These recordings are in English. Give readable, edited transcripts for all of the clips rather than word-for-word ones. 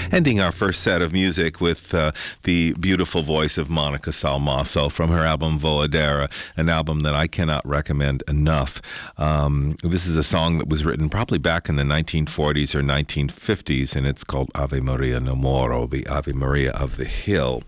Ending our first set of music with the beautiful voice of Monica Salmaso from her album Voadera, an album that I cannot recommend enough. This is a song that was written probably back in the 1940s or 1950s, and it's called Ave Maria no Moro, the Ave Maria of the Hill.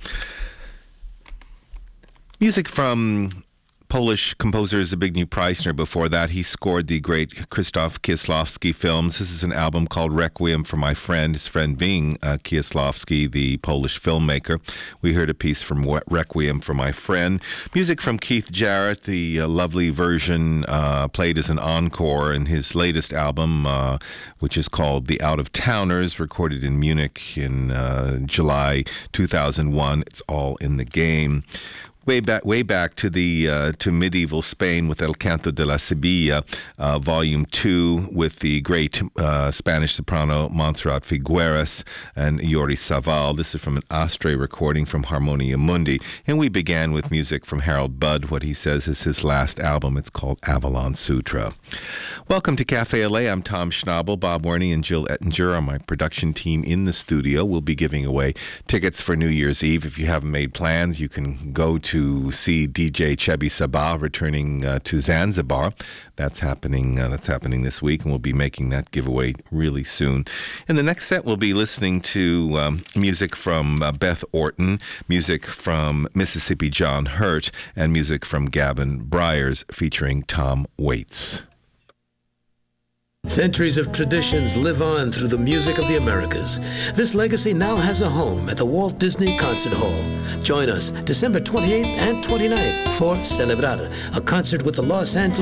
Music from Polish composer Zbigniew Preissner. Before that, he scored the great Krzysztof Kieślowski films. This is an album called Requiem for My Friend, his friend being Kieślowski, the Polish filmmaker. We heard a piece from Requiem for My Friend. Music from Keith Jarrett, the lovely version played as an encore in his latest album, which is called The Out of Towners, recorded in Munich in July 2001. It's all in the game. Way back to the to medieval Spain with El Canto de la Sibilla, Volume 2, with the great Spanish soprano Montserrat Figueras and Yori Saval. This is from an Astre recording from Harmonia Mundi. And we began with music from Harold Budd, what he says is his last album. It's called Avalon Sutra. Welcome to Cafe LA. I'm Tom Schnabel. Bob Wernie and Jill Ettinger are my production team in the studio. We'll be giving away tickets for New Year's Eve. If you haven't made plans, you can go to see DJ Chebby Sabah returning to Zanzibar. That's happening this week, and we'll be making that giveaway really soon. In the next set, we'll be listening to music from Beth Orton, music from Mississippi John Hurt, and music from Gavin Bryars featuring Tom Waits. Centuries of traditions live on through the music of the Americas. This legacy now has a home at the Walt Disney Concert Hall. Join us December 28th and 29th for Celebrar, a concert with the Los Angeles